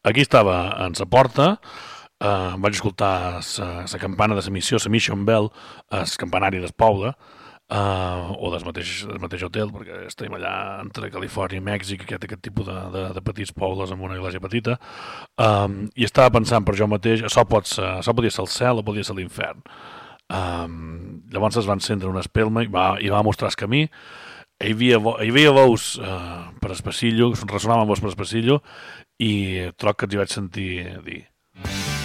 Aquí estava en sa porta, vaig escoltar la campana de la missió, la Mission Bell, el campanari del poble, o del mateix hotel, perquè estem allà entre Califòrnia i Mèxic, aquest tipus de petits pobles amb una església petita, i estava pensant per jo mateix, això podia ser el cel o podia ser l'infern. Llavors es va encendre una espelma i va mostrar el camí. Hi havia veus per el passillo, ressonaven veus per el passillo, i troc que els hi vaig sentir dir: